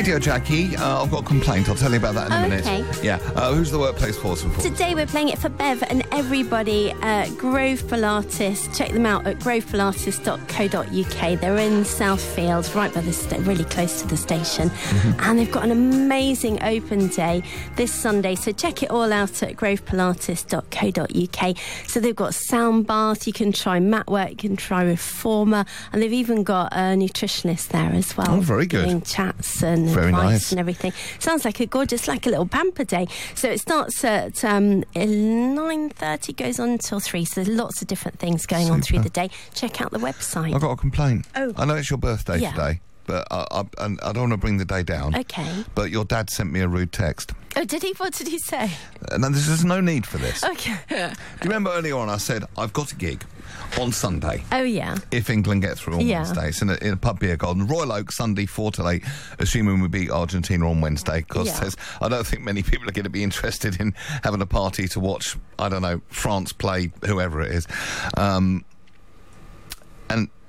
Radio Jackie, I've got a complaint. I'll tell you about that in a minute. Okay. Yeah. Who's the workplace foursome for? Today we're playing it for Bev and everybody at Grove Pilates. Check them out at grovepilates.co.uk. They're in Southfield, right by the really close to the station. And they've got an amazing open day this Sunday. So check it all out at grovepilates.co.uk. So they've got sound bath, you can try mat work, you can try reformer, and they've even got a nutritionist there as well. Oh, very good. Doing chats and Very advice nice. and everything. Sounds like a gorgeous, like a little pamper day. So it starts at 9:30, goes on until 3. So there's lots of different things going on through the day. Check out the website. I've got a complaint. Oh. I know it's your birthday Yeah. today, but I don't want to bring the day down. Okay. But your dad sent me a rude text. Oh, did he? What did he say? And there's no need for this. Okay. Do you remember earlier on I said, I've got a gig on Sunday. Oh, yeah. If England get through on Yeah. Wednesday. It's in a pub beer garden. Royal Oak, Sunday, 4 till 8, assuming we beat Argentina on Wednesday, because Yeah. I don't think many people are going to be interested in having a party to watch, I don't know, France play whoever it is. And